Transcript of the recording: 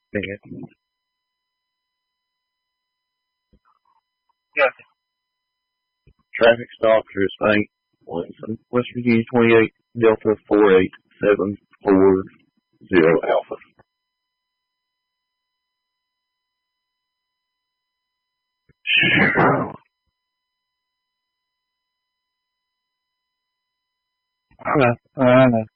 Yeah. Traffic stop for Spank. West Virginia 28 Delta 48740 Alpha. I know.